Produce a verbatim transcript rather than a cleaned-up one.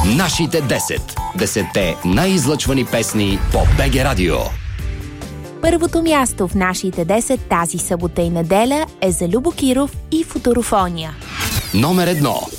Нашите десет. Десетте най-излъчвани песни по БГ Радио. Първото място в нашите десет тази събота и неделя е за Любо Киров и Футурофония. Номер едно.